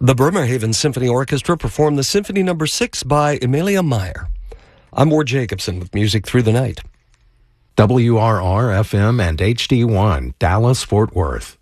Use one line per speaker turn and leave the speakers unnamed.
The Bremerhaven Symphony Orchestra performed the Symphony No. 6 by Emilia Meyer. I'm Ward Jacobson with Music Through the Night.
WRR-FM and HD1, Dallas, Fort Worth.